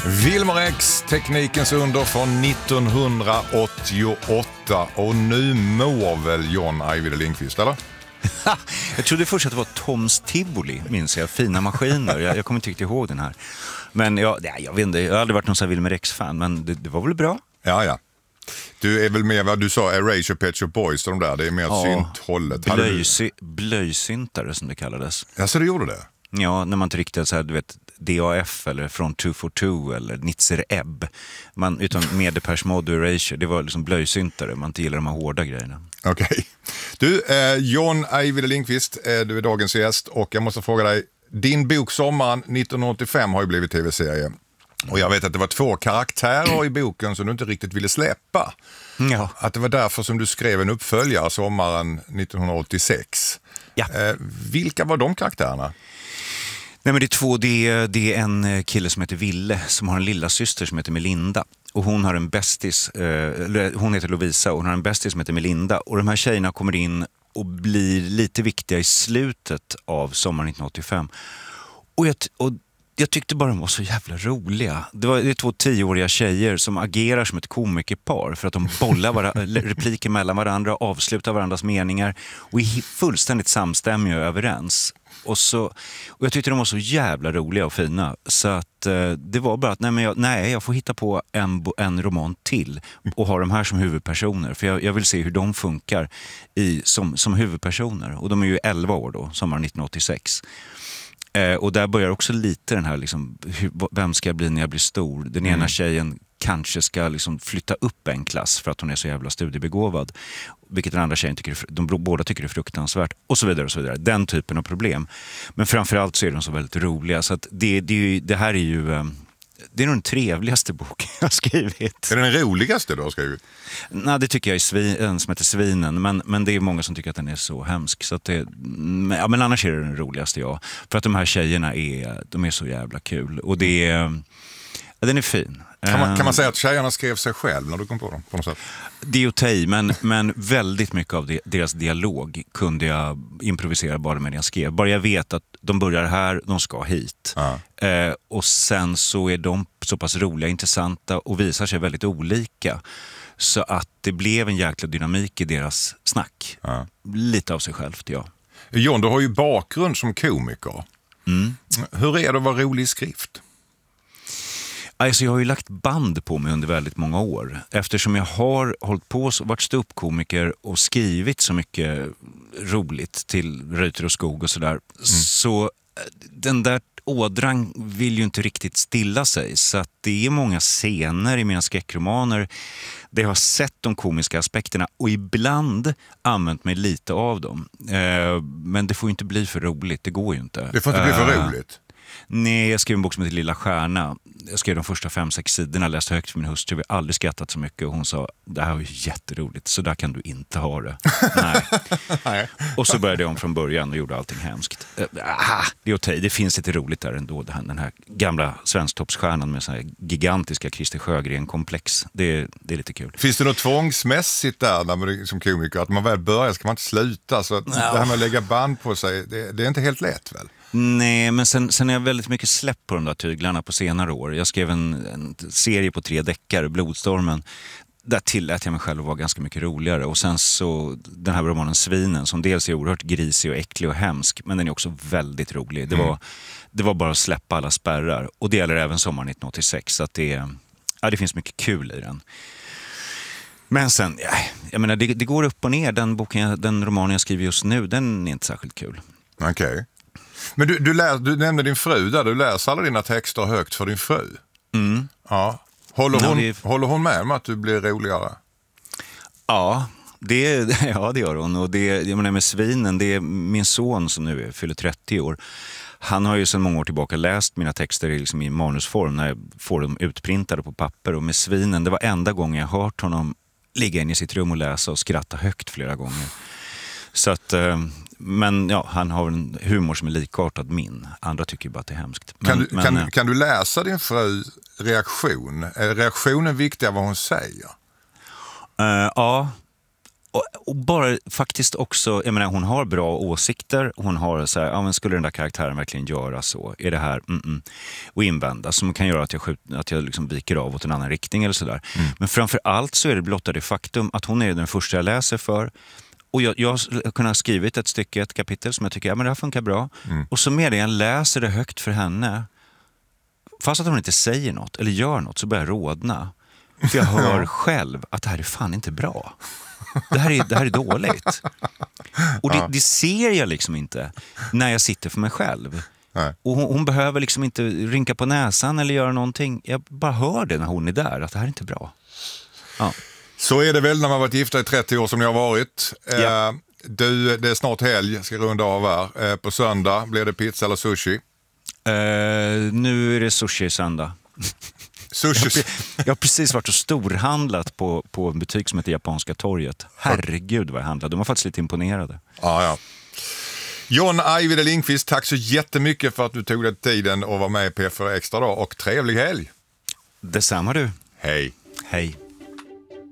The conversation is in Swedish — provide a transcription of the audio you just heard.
Wilmer X, teknikens under från 1988. Och nu mår väl John Ajvide Lindqvist, eller? Jag trodde först att det var Toms Tivoli, minns jag. Fina maskiner. Jag kommer inte riktigt ihåg den här. Men jag vet inte, jag har aldrig varit någon sån här Wilmer X-fan, men det var väl bra? Ja. Du är väl mer vad du sa, Erasure, Pet Shop Boys och de där, det är mer synthållet. Blöjsyntare som det kallades. Ja, så du gjorde det? Ja, när man inte riktigt så här, du vet, DAF eller från 242 eller Nitzer Ebb. Utan med Depeche Mode och Erasure, det var liksom blöjsyntare. Man inte gillar de här hårda grejerna. Okej. Du, John Ajvide Lindqvist, du är dagens gäst och jag måste fråga dig, din bok Sommaren 1985 har ju blivit tv-serie. Och jag vet att det var 2 karaktärer i boken som du inte riktigt ville släppa. Ja. Att det var därför som du skrev en uppföljare Sommaren 1986. Ja. Vilka var de karaktärerna? Nej, men det är 2. Det är en kille som heter Ville som har en lilla syster som heter Melinda. Och hon har en bästis, hon heter Lovisa och hon har en bästis som heter Melinda. Och de här tjejerna kommer in och blir lite viktiga i slutet av Sommaren 1985. Och jag tyckte bara de var så jävla roliga. Det är 2 10-åriga tjejer som agerar som ett komikerpar för att de bollar repliker mellan varandra, avslutar varandras meningar och är fullständigt samstämmiga och överens. Och jag tyckte de var så jävla roliga och fina så att det var bara att jag får hitta på en roman till och ha de här som huvudpersoner, för jag vill se hur de funkar som huvudpersoner, och de är ju 11 år då, Sommaren 1986. Och där börjar också lite den här liksom, vem ska jag bli när jag blir stor? Den ena tjejen kanske ska liksom flytta upp en klass för att hon är så jävla studiebegåvad, vilket den andra tjejen båda tycker är fruktansvärt, och så vidare och så vidare. Den typen av problem. Men framförallt så är de så väldigt roliga, så att det här är ju det är nog den trevligaste boken jag har skrivit. Är det den roligaste du har skrivit? Nej, det tycker jag är en som heter Svinen, men det är många som tycker att den är så hemsk, så att men annars är det den roligaste, ja. För att de här tjejerna de är så jävla kul, och den är fin. Kan man säga att tjejerna skrev sig själv när du kom på dem på något sätt? Det är okej, men väldigt mycket av deras dialog kunde jag improvisera bara med det jag skrev. Bara jag vet att de börjar här, de ska hit. Och sen så är de så pass roliga, intressanta och visar sig väldigt olika. Så att det blev en jäkla dynamik i deras snack. Lite av sig självt, ja. John, du har ju bakgrund som komiker. Hur är det att vara rolig i skrift? Alltså jag har ju lagt band på mig under väldigt många år. Eftersom jag har hållit på och varit ståuppkomiker och skrivit så mycket roligt till Reuter och Skog och sådär. Så den där ådran vill ju inte riktigt stilla sig. Så att det är många scener i mina skräckromaner där jag har sett de komiska aspekterna och ibland använt mig lite av dem. Men det får ju inte bli för roligt, det går ju inte. Det får inte bli för roligt? Nej, jag skrev en bok som heter Lilla Stjärna. Jag skrev de första 5-6 sidorna, läste högt för min hustru. Vi har aldrig skrattat så mycket och hon sa, det här var ju jätteroligt, så där kan du inte ha det. Nej. Och så började jag om från början och gjorde allting hemskt. Det är okej, det finns lite roligt där ändå. Den här gamla svensktoppsstjärnan med så här gigantiska Christer Sjögren-komplex. Det är lite kul. Finns det något tvångsmässigt där när man, som komiker, att man väl börjar ska man inte sluta? Så det här med att lägga band på sig, det är inte helt lätt väl? Nej, men sen är jag väldigt mycket släpp på de där tyglarna på senare år. Jag skrev en serie på 3 deckare, Blodstormen. Där tillät jag mig själv att vara ganska mycket roligare. Och sen så den här romanen Svinen, som dels är oerhört grisig och äcklig och hemsk, men den är också väldigt rolig. Det var bara att släppa alla spärrar. Och det gäller även Sommaren 1986, så att det finns mycket kul i den. Men sen, jag menar, det går upp och ner. Den romanen jag skriver just nu, den är inte särskilt kul. Okej. Men du nämnde din fru där, du läser alla dina texter högt för din fru. Ja. Håller hon med om att du blir roligare? Ja, det gör hon. Och jag menar med Svinen, det är min son som nu fyller 30 år. Han har ju sedan många år tillbaka läst mina texter liksom i manusform när jag får dem utprintade på papper. Och med Svinen, det var enda gången jag hört honom ligga in i sitt rum och läsa och skratta högt flera gånger. Så att, men ja, han har en humor som är likartad min. Andra tycker bara att det är hemskt. Kan du läsa din fru reaktion? Är reaktionen viktig av vad hon säger? Ja, Och bara faktiskt också, jag menar, hon har bra åsikter, hon har så här, ja, men skulle den där karaktären verkligen göra så? Är det här och invända som kan göra att jag liksom viker av åt en annan riktning eller sådär. Men framför allt så är det blotta det faktum att hon är den första jag läser för. Och jag har kunnat skrivit ett kapitel som jag tycker, ja men det här funkar bra. Och så med det jag läser det högt för henne, fast att hon inte säger något eller gör något, så börjar jag rodna. För jag hör själv att det här är fan inte bra. Det här är dåligt. Och det ser jag liksom inte när jag sitter för mig själv. Nej. Och hon behöver liksom inte rynka på näsan eller göra någonting. Jag bara hör det när hon är där, att det här är inte bra. Ja. Så är det väl när man varit gifta i 30 år som jag har varit. Ja. Det är snart helg, jag ska runda av här. På söndag blir det pizza eller sushi. Nu är det sushi söndag. Sushi. Jag har precis varit och storhandlat på en butik som heter Japanska torget. Herregud vad jag handlade. De var faktiskt lite imponerade. Ja. John Ajvide Lindqvist, tack så jättemycket för att du tog dig tiden och var med i P4 Extra dag, och trevlig helg. Detsamma du. Hej. Hej.